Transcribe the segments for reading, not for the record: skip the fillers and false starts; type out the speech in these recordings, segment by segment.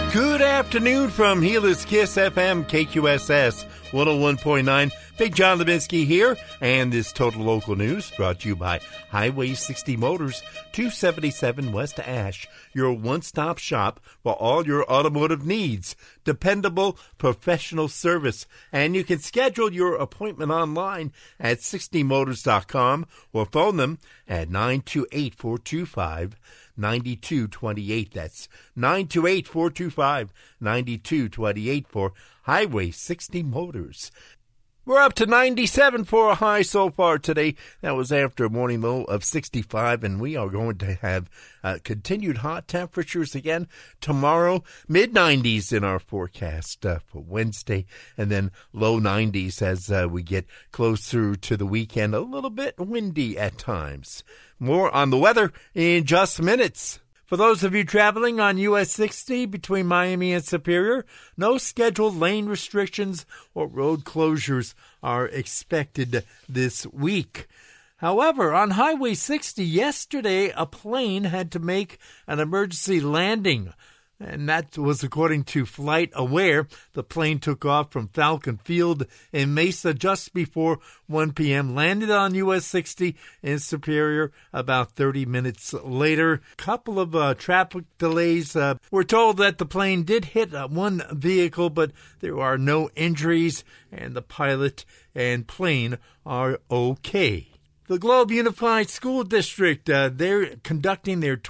Good afternoon from Helix Kiss FM, KQSS 101.9. Big John Levinsky here, and this Total Local News brought to you by Highway 60 Motors, 277 West Ash, your one-stop shop for all your automotive needs. Dependable, professional service, and you can schedule your appointment online at 60motors.com or phone them at 928-425-9228. That's 928-425-9228 for Highway 60 Motors. We're up to 97 for a high so far today. That was after a morning low of 65, and we are going to have continued hot temperatures again tomorrow. Mid-90s in our forecast for Wednesday, and then low 90s as we get closer to the weekend. A little bit windy at times. More on the weather in just minutes. For those of you traveling on US 60 between Miami and Superior, no scheduled lane restrictions or road closures are expected this week. However, on Highway 60 yesterday, a plane had to make an emergency landing, and that was according to Flight Aware. The plane took off from Falcon Field in Mesa just before 1 p.m., landed on US 60 in Superior about 30 minutes later. Couple of traffic delays. We're told that the plane did hit one vehicle, but there are no injuries, and the pilot and plane are okay. The Globe Unified School District, they're conducting their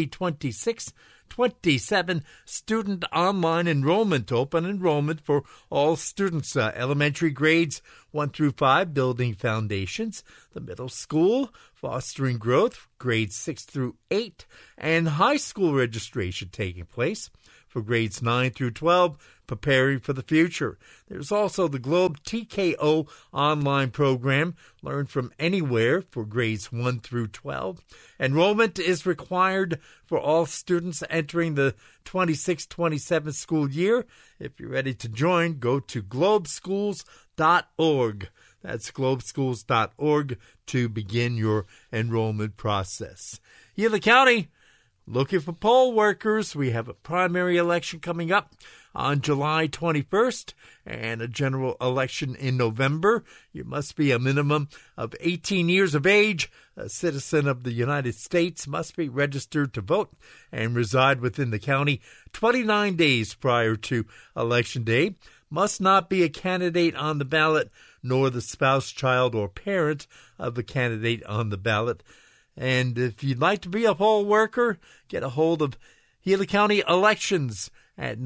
2026-27 student online enrollment, open enrollment for all students, elementary grades 1 through 5, building foundations, the middle school, fostering growth, grades 6 through 8, and high school registration taking place for grades 9 through 12, preparing for the future. There's also the Globe TKO online program, learn from anywhere for grades 1 through 12. Enrollment is required for all students entering the 26-27 school year. If you're ready to join, go to globeschools.org. That's globeschools.org to begin your enrollment process. Gila County, looking for poll workers. We have a primary election coming up on July 21st and a general election in November. You must be a minimum of 18 years of age, a citizen of the United States, must be registered to vote and reside within the county 29 days prior to Election Day, must not be a candidate on the ballot, nor the spouse, child, or parent of the candidate on the ballot. And if you'd like to be a poll worker, get a hold of Gila County Elections at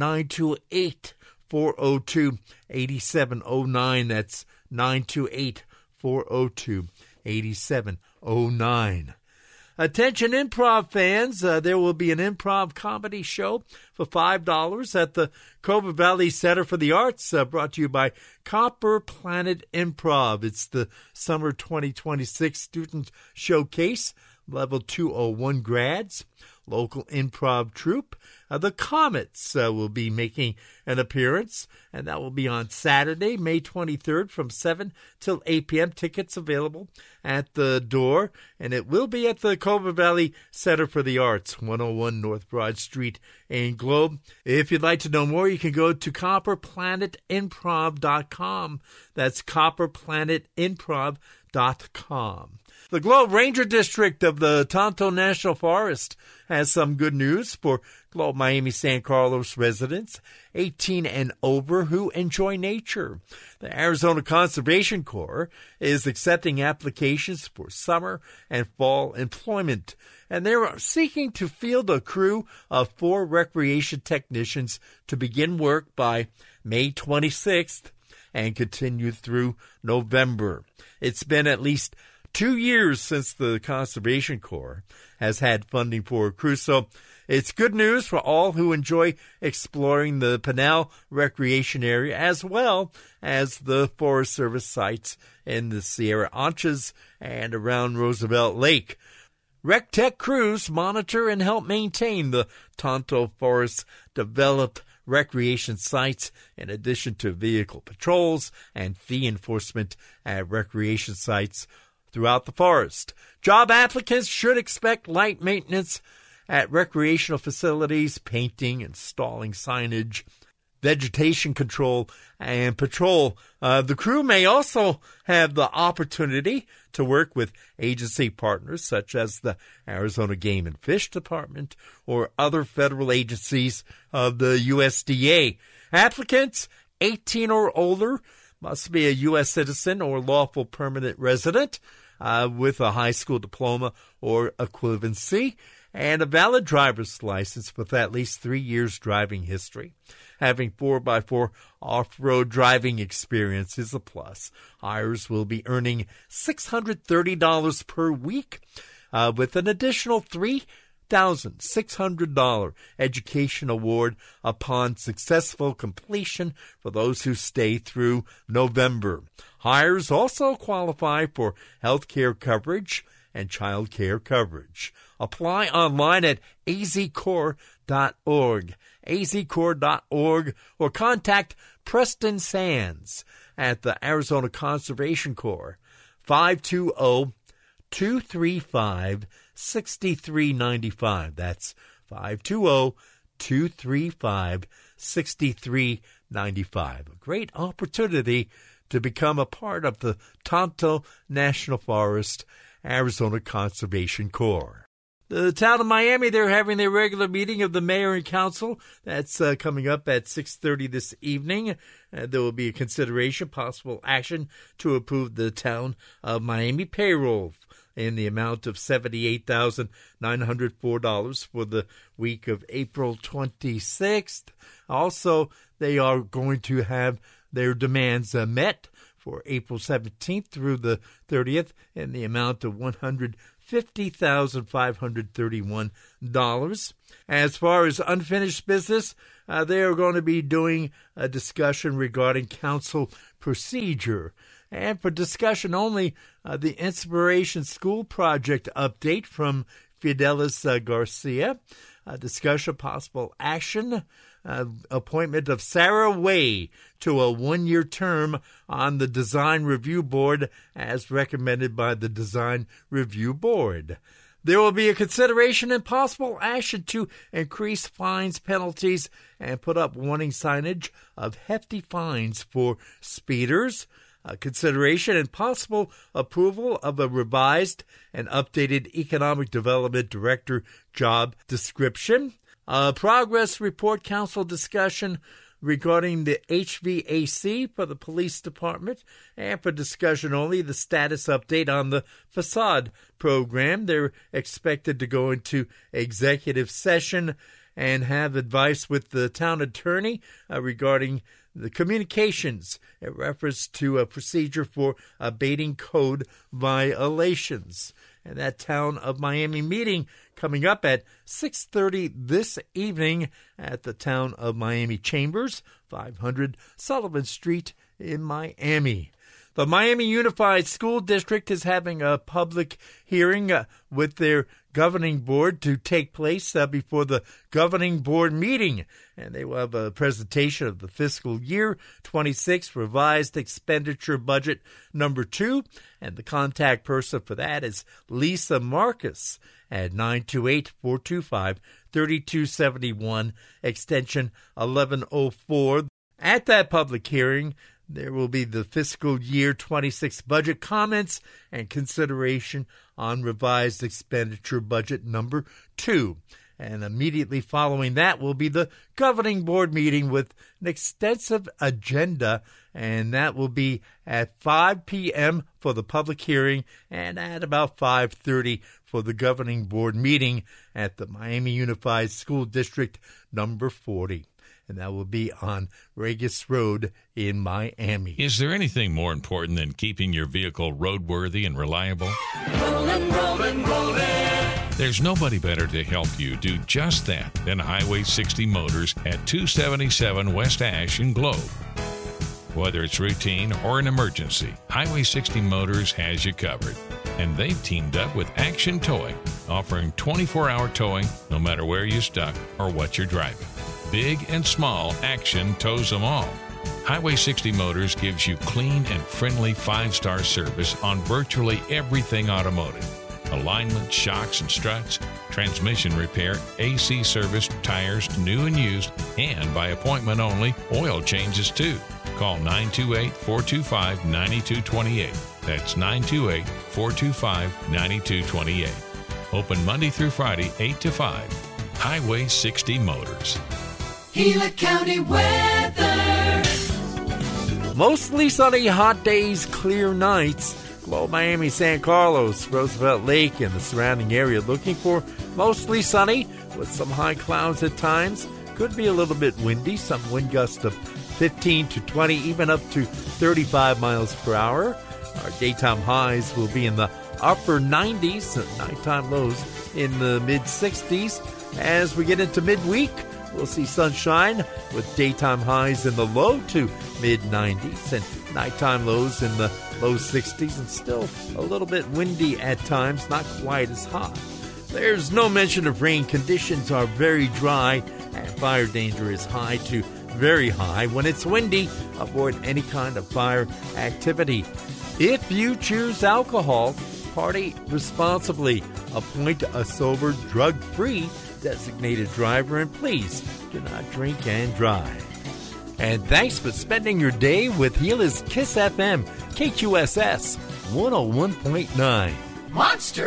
928-402-8709. That's 928-402-8709. Attention improv fans, there will be an improv comedy show for $5 at the Cobra Valley Center for the Arts, brought to you by Copper Planet Improv. It's the Summer 2026 Student Showcase, Level 201 grads, local improv troupe. The Comets will be making an appearance, and that will be on Saturday, May 23rd from 7 till 8 p.m. Tickets available at the door, and it will be at the Cobra Valley Center for the Arts, 101 North Broad Street in Globe. If you'd like to know more, you can go to copperplanetimprov.com. That's copperplanetimprov.com. The Globe Ranger District of the Tonto National Forest has some good news for Globe Miami San Carlos residents 18 and over who enjoy nature. The Arizona Conservation Corps is accepting applications for summer and fall employment, and they're seeking to field a crew of 4 recreation technicians to begin work by May 26th and continue through November. It's been at least 2 years since the Conservation Corps has had funding for a crew, so it's good news for all who enjoy exploring the Pinal Recreation Area as well as the Forest Service sites in the Sierra Anchas and around Roosevelt Lake. RecTech crews monitor and help maintain the Tonto Forest developed recreation sites, in addition to vehicle patrols and fee enforcement at recreation sites throughout the forest. Job applicants should expect light maintenance at recreational facilities, painting, installing signage, vegetation control, and patrol. The crew may also have the opportunity to work with agency partners such as the Arizona Game and Fish Department or other federal agencies of the USDA. Applicants 18 or older must be a U.S. citizen or lawful permanent resident with a high school diploma or equivalency and a valid driver's license with at least 3 years driving history. Having 4x4 off-road driving experience is a plus. Hires will be earning $630 per week with an additional $3,600 education award upon successful completion for those who stay through November. Hires also qualify for health care coverage and child care coverage. Apply online at azcorps.org, azcorps.org, or contact Preston Sands at the Arizona Conservation Corps, 520-235-6395. That's 520-235-6395. A great opportunity to become a part of the Tonto National Forest Arizona Conservation Corps. The town of Miami, they're having their regular meeting of the mayor and council. That's coming up at 6:30 this evening. There will be a consideration, possible action to approve the town of Miami payroll in the amount of $78,904 for the week of April 26th. Also, they are going to have their demands met for April 17th through the 30th in the amount of $150,531. As far as unfinished business, they are going to be doing a discussion regarding council procedure. And for discussion only, the Inspiration School Project update from Fidelis Garcia. Discussion possible action. Appointment of Sarah Way to a 1-year term on the Design Review Board as recommended by the Design Review Board. There will be a consideration and possible action to increase fines, penalties, and put up warning signage of hefty fines for speeders. Consideration and possible approval of a revised and updated Economic Development Director job description. Progress report council discussion regarding the HVAC for the police department, and for discussion only, the status update on the facade program. They're expected to go into executive session and have advice with the town attorney regarding the communications in reference to a procedure for abating code violations. And that town of Miami meeting coming up at 6:30 this evening at the Town of Miami Chambers, 500 Sullivan Street in Miami. The Miami Unified School District is having a public hearing with their governing board to take place before the governing board meeting. And they will have a presentation of the fiscal year 26 revised expenditure budget number 2. And the contact person for that is Lisa Marcus at 928-425-3271, extension 1104. At that public hearing, there will be the fiscal year 26 budget comments and consideration on revised expenditure budget number 2. And immediately following that will be the governing board meeting with an extensive agenda, and that will be at 5 p.m. for the public hearing and at about 5:30 for the governing board meeting at the Miami Unified School District number 40. And that will be on Regis Road in Miami. Is there anything more important than keeping your vehicle roadworthy and reliable? Rollin', rollin', rollin'. There's nobody better to help you do just that than Highway 60 Motors at 277 West Ash in Globe. Whether it's routine or an emergency, Highway 60 Motors has you covered. And they've teamed up with Action Towing, offering 24-hour towing no matter where you're stuck or what you're driving. Big and small, Action tows them all. Highway 60 Motors gives you clean and friendly 5-star service on virtually everything automotive. Alignment, shocks and struts, transmission repair, AC service, tires, new and used, and by appointment only, oil changes too. Call 928-425-9228. That's 928-425-9228. Open Monday through Friday, 8 to 5. Highway 60 Motors. Gila County weather. Mostly sunny, hot days, clear nights. Globe, Miami, San Carlos, Roosevelt Lake, and the surrounding area looking for mostly sunny with some high clouds at times. Could be a little bit windy, some wind gusts of 15 to 20, even up to 35 miles per hour. Our daytime highs will be in the upper 90s, and nighttime lows in the mid-60s. As we get into midweek, we'll see sunshine with daytime highs in the low to mid-90s and nighttime lows in the low 60s, and still a little bit windy at times, not quite as hot. There's no mention of rain. Conditions are very dry, and fire danger is high to very high. When it's windy, avoid any kind of fire activity. If you choose alcohol, party responsibly. Appoint a sober, drug-free designated driver, and please do not drink and drive. And thanks for spending your day with Gila's Kiss FM, KQSS 101.9. Monster